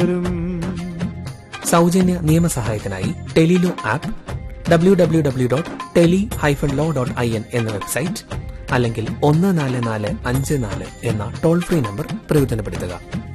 സൗജന്യ നിയമസഹായത്തിനായി Tele-Law app, www.teli-law.in എന്ന website, അല്ലെങ്കിൽ 1445 എന്ന ടോൾ ഫ്രീ നമ്പർ പ്രയോജനപ്പെടുത്തുക.